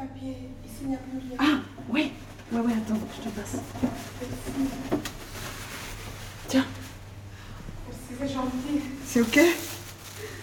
papier. Ici, il n'y a plus rien. Ah, oui. Ouais, attends, je te passe. Tiens. C'est gentil. C'est ok?